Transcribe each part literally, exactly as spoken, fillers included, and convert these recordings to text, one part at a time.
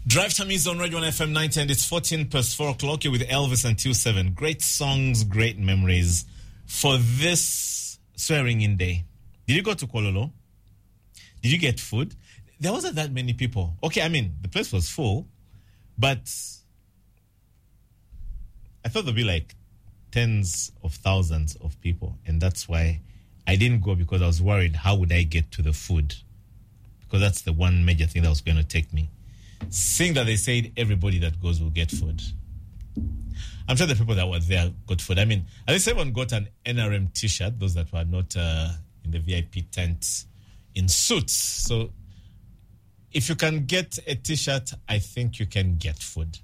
Drive Time is on Radio one F M ninety and it's fourteen past four o'clock. You're with Elvis until seven. Great songs, great memories for this swearing in day. Did you go to Kololo? Did you get food? There wasn't that many people. Okay, I mean, the place was full, but I thought there'd be like tens of thousands of people, and that's why I didn't go, because I was worried how would I get to the food, because that's the one major thing that was going to take me. Seeing that they said everybody that goes will get food, I'm sure the people that were there got food. I mean, at least everyone got an N R M t-shirt, those that were not uh, in the V I P tent in suits. So if you can get a t-shirt, I think you can get food.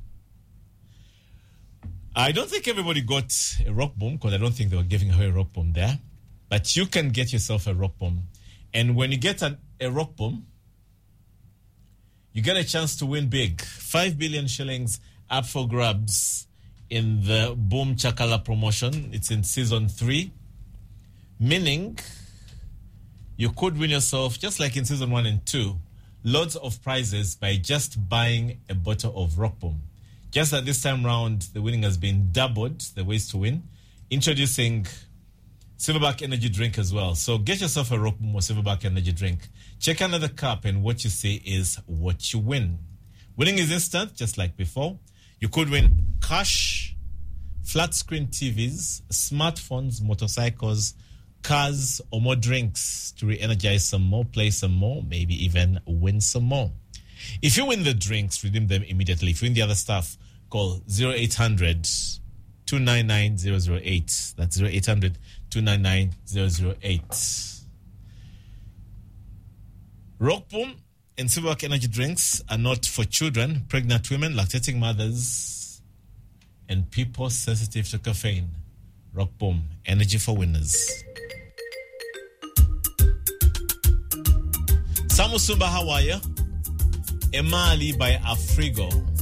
I don't think everybody got a rock bomb, because I don't think they were giving her a rock bomb there. But you can get yourself a rock bomb. And when you get an, a rock bomb, you get a chance to win big. Five billion shillings up for grabs in the Boom Chakala promotion. It's in season three. Meaning, you could win yourself, just like in season one and two, loads of prizes by just buying a bottle of Rock Bomb. Just that this time round, the winning has been doubled, the ways to win. Introducing Silverback Energy Drink as well. So get yourself a Rock Bomb or Silverback Energy Drink. Check under the cup, and what you see is what you win. Winning is instant, just like before. You could win cash, flat screen T Vs, smartphones, motorcycles, cars, or more drinks to re-energize some more, play some more, maybe even win some more. If you win the drinks, redeem them immediately. If you win the other stuff, call zero eight hundred, two nine nine, zero zero eight. That's zero eight hundred, two nine nine, zero zero eight. Rock Boom and Silverback Energy Drinks are not for children, pregnant women, lactating mothers, and people sensitive to caffeine. Rock Boom, energy for winners. Samusumba, how are you? Emali by Afrigo.